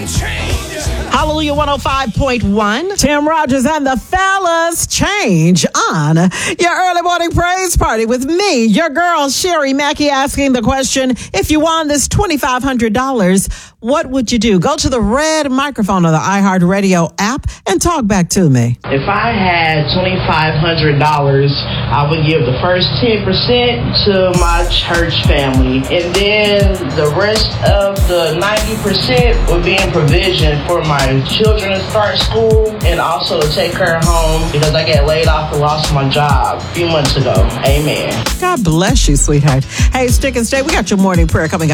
Hallelujah 105.1. Tim Rogers and the fellas change on your early morning praise party with me, your girl, Sherry Mackey, asking the question, if you won this $2,500, what would you do? Go to the red microphone of the iHeartRadio app and talk back to me. If I had $2,500, I would give the first 10% to my church family, and then the rest of the 90% would be in provision for my children to start school and also to take her home because I got laid off and lost my job a few months ago. Amen. God bless you, sweetheart. Hey, stick and stay. We got your morning prayer coming up.